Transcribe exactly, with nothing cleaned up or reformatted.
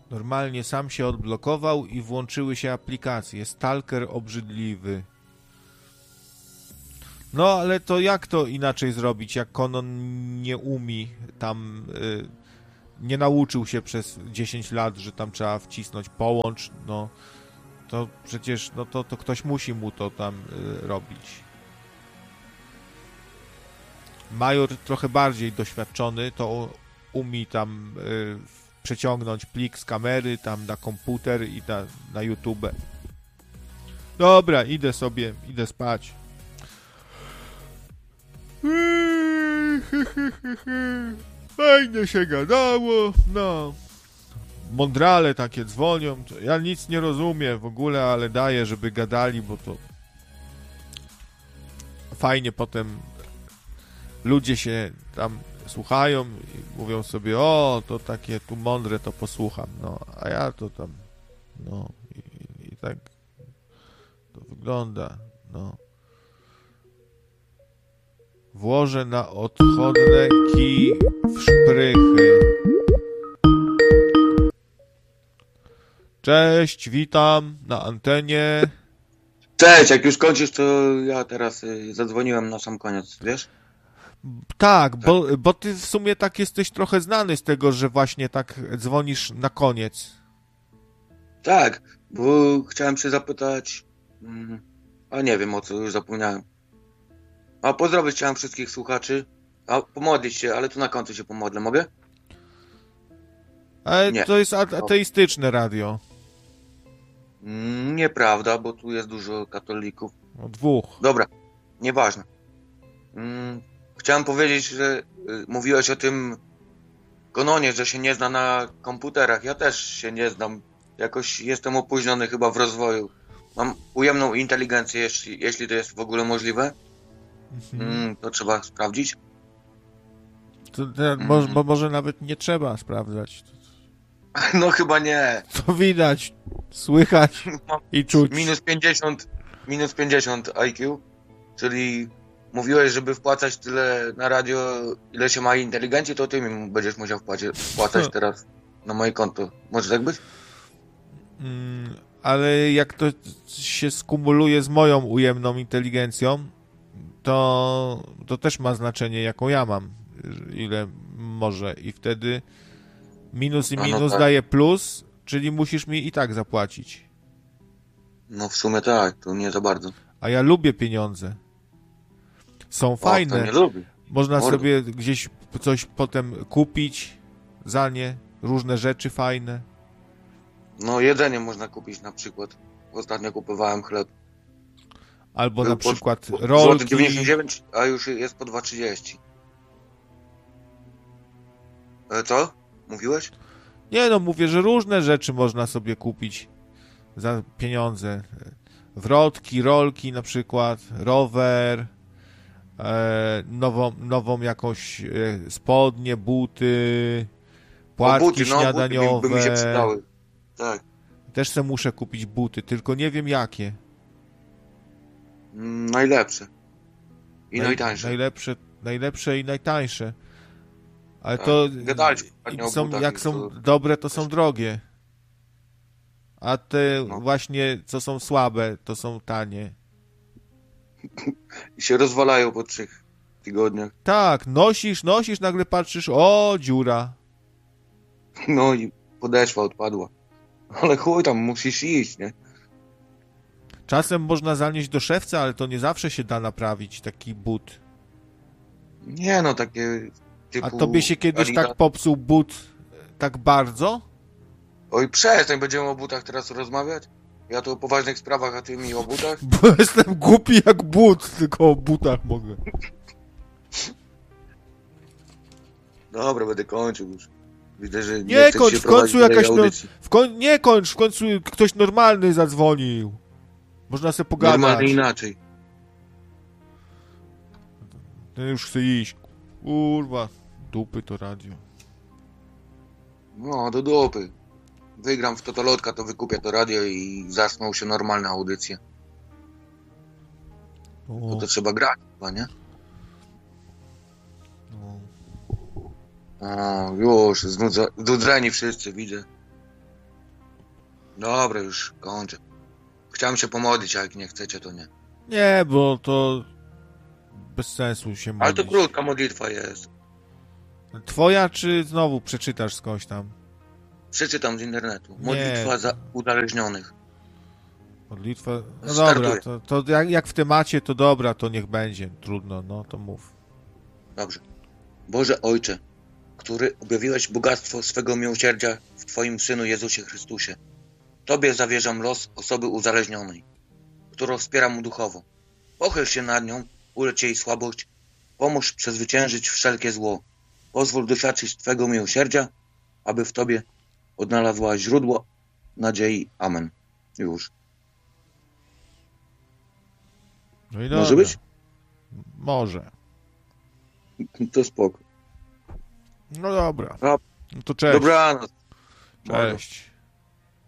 Normalnie sam się odblokował i włączyły się aplikacje. Stalker obrzydliwy. No, ale to jak to inaczej zrobić, jak Konon nie umie tam... Y, nie nauczył się przez dziesięć lat, że tam trzeba wcisnąć połącz, no to przecież, no to, to ktoś musi mu to tam y, robić. Major trochę bardziej doświadczony, to umie tam y, przeciągnąć plik z kamery tam na komputer i na, na YouTube. Dobra, idę sobie, idę spać. Fajnie się gadało, no. Mądrale takie dzwonią, to ja nic nie rozumiem w ogóle, ale daję, żeby gadali, bo to fajnie potem ludzie się tam słuchają i mówią sobie, o, to takie tu mądre, to posłucham, no, a ja to tam, no, i, i tak to wygląda, no. Włożę na odchodne kij w szprychy. Cześć, witam na antenie. Cześć, jak już kończysz, to ja teraz y, zadzwoniłem na sam koniec, wiesz? Tak, bo, bo ty w sumie tak jesteś trochę znany z tego, że właśnie tak dzwonisz na koniec. Tak, bo chciałem się zapytać, mm, a nie wiem o co, już zapomniałem. A pozdrowić chciałem wszystkich słuchaczy, a pomodlić się, ale tu na końcu się pomodlę, mogę? Ale Nie. to jest ateistyczne radio. Mm, nieprawda, bo tu jest dużo katolików. O dwóch. Dobra, nieważne. Mm, chciałem powiedzieć, że y, mówiłeś o tym Kononie, że się nie zna na komputerach. Ja też się nie znam. Jakoś jestem opóźniony chyba w rozwoju. Mam ujemną inteligencję, jeśli, jeśli to jest w ogóle możliwe. Mhm. Mm, to trzeba sprawdzić. To, to, może, bo może nawet nie trzeba sprawdzać. No chyba nie. To widać, słychać i czuć. Minus pięćdziesiąt, minus pięćdziesiąt I Q, czyli mówiłeś, żeby wpłacać tyle na radio, ile się ma inteligencji, to ty mi będziesz musiał wpłacać, wpłacać teraz na moje konto. Może tak być? Mm, ale jak to się skumuluje z moją ujemną inteligencją, to, to też ma znaczenie, jaką ja mam, ile może. I wtedy minus i A no minus tak. daje plus, czyli musisz mi i tak zapłacić. No w sumie tak, to nie za bardzo. A ja lubię pieniądze. Są O, fajne. to nie lubię. Można Mordo. sobie gdzieś coś potem kupić za nie, różne rzeczy fajne. No jedzenie można kupić na przykład. Ostatnio kupowałem chleb. Albo Był na po- przykład po- rolki. złoty dziewięćdziesiąt dziewięć, a już jest po dwa trzydzieści. E, co? Mówiłeś? Nie no, mówię, że różne rzeczy można sobie kupić za pieniądze. Wrotki, rolki na przykład, rower, e, nową, nową jakąś e, spodnie, buty, płatki O, buty, no, śniadaniowe. buty by mi się przydały. Tak. Też se muszę kupić buty, tylko nie wiem jakie. Mm, najlepsze. I Naj- najtańsze. Najlepsze, najlepsze i najtańsze. Ale Tak. to Gadaliśmy ostatnio o są, butach jak i są to- dobre, to są drogie. A te No. właśnie, co są słabe, to są tanie. I się rozwalają po trzech tygodniach. Tak, nosisz, nosisz, nagle patrzysz, o, dziura. No i podeszwa odpadła. Ale chuj tam, musisz iść, nie? Czasem można zanieść do szewca, ale to nie zawsze się da naprawić taki but. Nie no, takie typu... A tobie się kiedyś Adidas. tak popsuł but tak bardzo? Oj, przestań, będziemy o butach teraz rozmawiać? Ja tu o poważnych sprawach, a ty mi o butach? Bo jestem głupi jak but, tylko o butach mogę. Dobra, będę kończył już. Widzę, że nie, Nie chcesz kończ, się w końcu prowadzić dalej jakaś... No, audycji. w koń... Nie kończ, w końcu ktoś normalny zadzwonił. Można sobie pogadać. Normalnie inaczej. No już chcę iść. Kurwa, dupy to radio. No, do dupy. Wygram w Totolotka, to wykupię to radio i zasną się normalne audycje. O, To, to trzeba grać chyba, nie? o. O, już, znudza- znudzeni wszyscy, widzę. Dobra, już kończę. Chciałem się pomodlić, a jak nie chcecie, to nie. Nie, bo to bez sensu się Ale modlić. to krótka modlitwa jest. Twoja, czy znowu przeczytasz skądś tam? Przeczytam z internetu. Modlitwa Nie. za uzależnionych. Modlitwa... No Startuję. dobra, to, to jak, jak w temacie, to dobra, to niech będzie. Trudno, no to mów. Dobrze. Boże Ojcze, który objawiłeś bogactwo swego miłosierdzia w Twoim Synu Jezusie Chrystusie, Tobie zawierzam los osoby uzależnionej, którą wspieram duchowo. Pochyl się nad nią, ulecz jej słabość, pomóż przezwyciężyć wszelkie zło. Pozwól doświadczyć Twego miłosierdzia, aby w Tobie odnalazła źródło nadziei. Amen. Już. No i Może dobra. być? Może. To spoko. No dobra. No, No to cześć. Dobranoc. Cześć.